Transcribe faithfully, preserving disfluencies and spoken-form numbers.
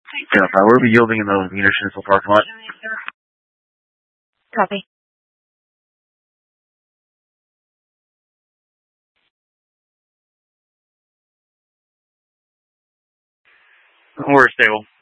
Yeah, I will be yielding in the Wiener Schnitzel parking lot. Copy. We're stable.